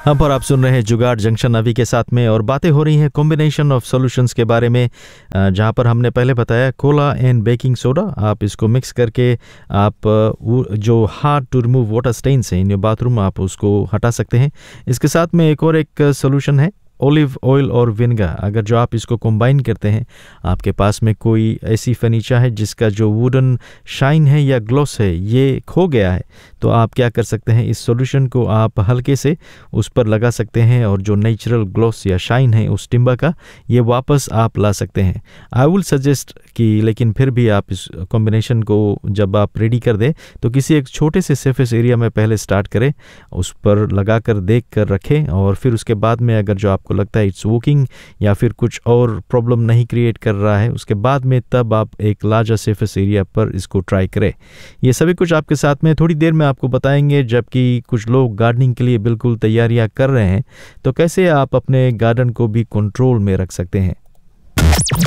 हम पर आप सुन रहे हैं जुगाड़ जंक्शन अभी के साथ में, और बातें हो रही हैं कॉम्बिनेशन ऑफ सॉल्यूशंस के बारे में, जहां पर हमने पहले बताया कोला एंड बेकिंग सोडा। आप इसको मिक्स करके आप जो hard to remove water stains हैं इन योर बाथरूम, आप उसको हटा सकते हैं। इसके साथ में एक सोल्यूशन है ओलिव ऑयल और विनेगर। अगर जो आप इसको कंबाइन करते हैं, आपके पास में कोई ऐसी फर्नीचर है जिसका जो वुडन शाइन है या ग्लॉस है ये खो गया है, तो आप क्या कर सकते हैं, इस सॉल्यूशन को आप हल्के से उस पर लगा सकते हैं और जो नेचुरल ग्लॉस या शाइन है उस टिम्बर का, ये वापस आप ला सकते हैं। आई विल सजेस्ट कि लेकिन फिर भी आप इस कॉम्बिनेशन को जब आप रेडी कर दें तो किसी एक छोटे से सरफेस एरिया में पहले स्टार्ट करें, उस पर लगा कर देख कर रखें, और फिर उसके बाद में अगर जो आपको लगता है इट्स वर्किंग या फिर कुछ और प्रॉब्लम नहीं क्रिएट कर रहा है, उसके बाद में तब आप एक लार्जर सरफेस एरिया पर इसको ट्राई करें। ये सभी कुछ आपके साथ में थोड़ी देर में आपको बताएंगे। जबकि कुछ लोग गार्डनिंग के लिए बिल्कुल तैयारियां कर रहे हैं, तो कैसे आप अपने गार्डन को भी कंट्रोल में रख सकते हैं।